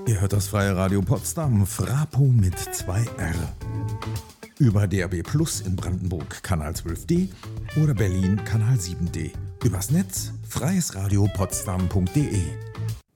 Ihr hört das Freie Radio Potsdam, Frapo mit 2R. Über DAB Plus in Brandenburg, Kanal 12D oder Berlin, Kanal 7D. Übers Netz, freiesradiopotsdam.de.